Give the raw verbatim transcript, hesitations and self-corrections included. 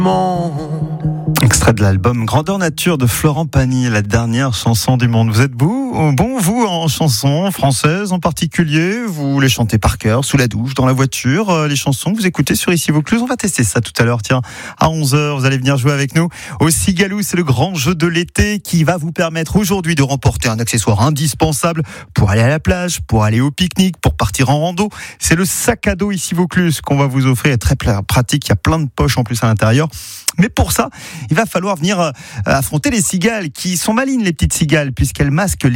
Extrait de l'album Grandeur Nature de Florent Pagny, la dernière chanson du monde. Vous êtes bon, bon vous en chansons françaises en particulier, vous les chantez par cœur, sous la douche, dans la voiture, euh, les chansons que vous écoutez sur Ici Vaucluse. On va tester ça tout à l'heure, tiens, à onze heures, vous allez venir jouer avec nous au Cigaloux. C'est le grand jeu de l'été qui va vous permettre aujourd'hui de remporter un accessoire indispensable pour aller à la plage, pour aller au pique-nique, pour partir en rando. C'est le sac à dos Ici Vaucluse qu'on va vous offrir, très pratique, il y a plein de poches en plus à l'intérieur. Mais pour ça, il va falloir venir affronter les cigales qui sont malines, les petites cigales, puisqu'elles masquent